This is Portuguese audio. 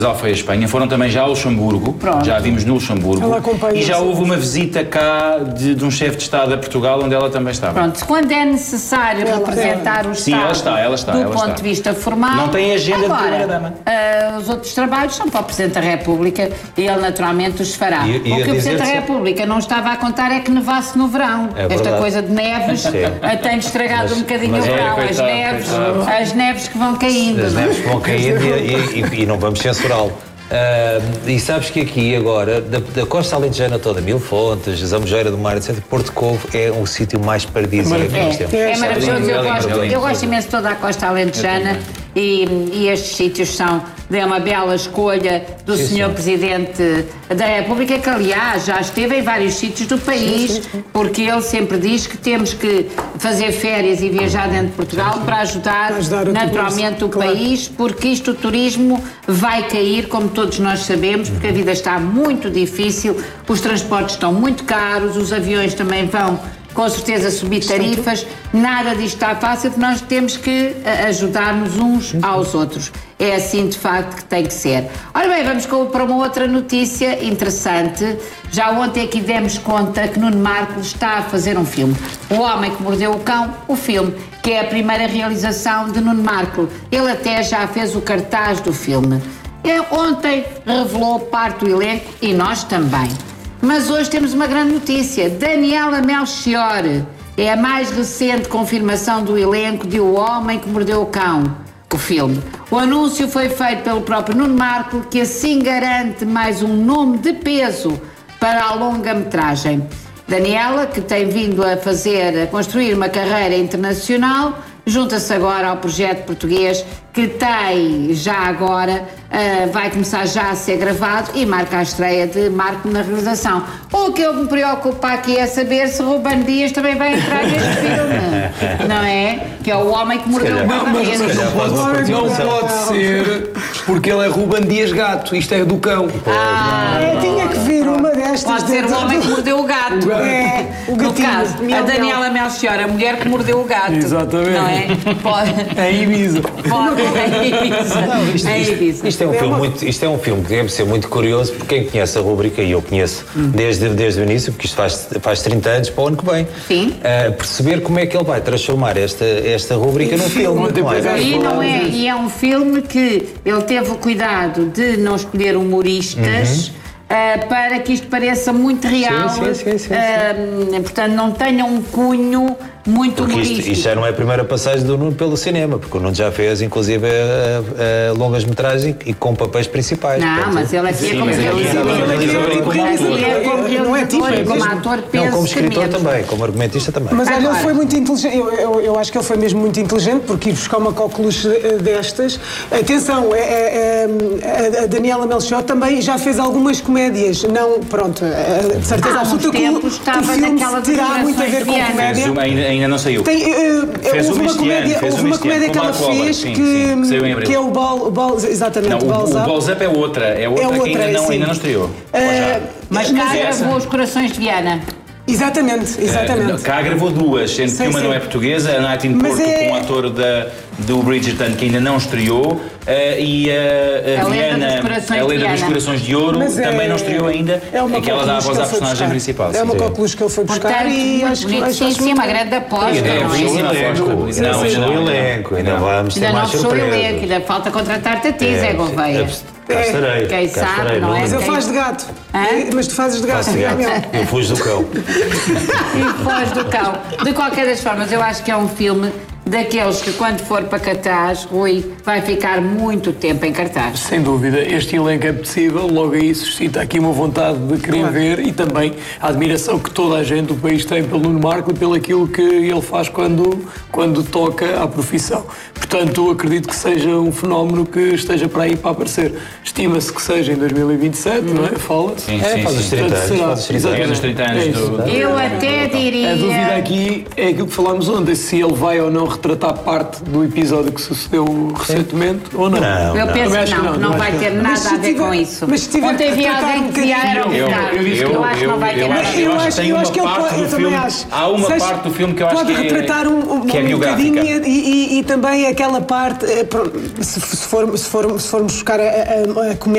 foi a Espanha, foram também já ao Luxemburgo. Pronto. Já vimos no Luxemburgo. E já houve uma visita cá de um chefe de Estado a Portugal, onde ela também estava. Pronto, quando é necessário representar o Estado do ponto de vista formal... Não tem agenda de primeira-dama. Os outros trabalhos são para o Presidente da República e ele naturalmente os fará. O que o Presidente da República não estava a contar é que nevasse no verão. Esta coisa de neves tem estragado um bocadinho o verão. As neves que vão caindo. As neves que vão caindo e não vamos censurá-lo. E sabes que aqui agora, da costa alentejana toda, Mil Fontes, Zamojeira do Mar, etc., Porto Covo é um sítio mais paradisíaco que nós temos. É maravilhoso, eu gosto imenso de toda a costa alentejana e estes sítios são uma bela escolha do Sr. Presidente da República, que aliás já esteve em vários sítios do país, porque ele sempre diz que temos que fazer férias e viajar dentro de Portugal para ajudar naturalmente o país, porque isto, o turismo vai cair, como todos nós sabemos, porque a vida está muito difícil, os transportes estão muito caros, os aviões também vão com certeza subir tarifas, nada disto está fácil, nós temos que ajudar-nos uns aos outros. É assim, de facto, que tem que ser. Ora bem, vamos para uma outra notícia interessante. Já ontem aqui demos conta que Nuno Marco está a fazer um filme. O Homem que Mordeu o Cão, o filme, que é a primeira realização de Nuno Marco. Ele até já fez o cartaz do filme. Ontem revelou parte do elenco e nós também. Mas hoje temos uma grande notícia. Daniela Melchior é a mais recente confirmação do elenco de O Homem que Mordeu o Cão, o filme. O anúncio foi feito pelo próprio Nuno Marco, que assim garante mais um nome de peso para a longa-metragem. Daniela, que tem vindo a construir uma carreira internacional, junta-se agora ao projeto português que tem já agora, vai começar já a ser gravado e marca a estreia de Marco na realização. O que eu me preocupa aqui é saber se Ruben Dias também vai entrar neste filme, não é? Que é O Homem que Mordeu o Cão. Não pode ser, porque ele é Ruben Dias Gato, isto é do cão. Tinha que vir uma destas. Pode ser O Homem que Mordeu o Gato. O gatinho. No caso, a Daniela Melchior, a mulher que mordeu o gato. Exatamente. Não é? Pode. É Ibiza. Isto é um filme que deve ser muito curioso, porque quem conhece a rubrica, e eu conheço desde o início, porque isto faz 30 anos para o ano que vem, perceber como é que ele vai transformar esta rubrica num filme. E é um filme que ele teve o cuidado de não escolher humoristas, para que isto pareça muito real. Portanto, não tenha um cunho muito humorístico. Isto já não é a primeira passagem do Nuno pelo cinema, porque o Nuno já fez, inclusive, longas metragens e com papéis principais. Não, mas ele aqui é como como ator, penso. Não, como escritor também, como argumentista também. Mas olha, ele foi muito inteligente. Eu acho que ele foi mesmo muito inteligente, porque ir buscar uma coqueluche destas. Atenção, a Daniela Melchior também já fez algumas comédias. Não, pronto, de certeza absoluta que o filme terá muito a ver com comédia. Ainda não saiu. Houve uma comédia que ela fez que é o Balls, exatamente. Não, o Balls Up é outra que ainda não estreou. Mas cá gravou Os Corações de Viana. Exatamente. Cá gravou duas, sendo que uma não é portuguesa, a Night in Porto, com o ator do Bridgerton, que ainda não estreou, e a Viana, a Lenda dos Corações de Ouro, também não estreou ainda, em que ela dá a voz à personagem principal. É uma coqueluche que ele foi buscar e acho que uma grande aposta. Não, elenco. Ainda vamos ter mais surpresas. Ainda falta contratar-te a ti, Zé Gouveia. Cá estarei. Quem sabe, não é? Mas ele faz de gato. Mas tu fazes de gato. Eu fujo do cão. E foge do cão. De qualquer das formas, eu acho que é um filme daqueles que, quando for para cartaz, Rui, vai ficar muito tempo em cartaz. Sem dúvida, este elenco é apetecível, logo aí suscita aqui uma vontade de querer ver e também a admiração que toda a gente do país tem pelo Nuno Marco e pelo aquilo que ele faz quando toca à profissão. Portanto, acredito que seja um fenómeno que esteja para aí para aparecer. Estima-se que seja em 2027, não é? Fala-se. Faz os 30 anos. 30 anos Eu até diria... A dúvida aqui é aquilo que falámos ontem, se ele vai ou não retratar parte do episódio que sucedeu recentemente ou não. Eu penso que não vai ter nada a ver com isso. Mas se tiver ontem havia alguém que dizia era eu acho que não vai ter nada a ver. Eu acho que tem uma parte do filme. Há uma parte do filme que eu acho que é retratar um bocadinho e também aquela parte, se formos buscar a comédia.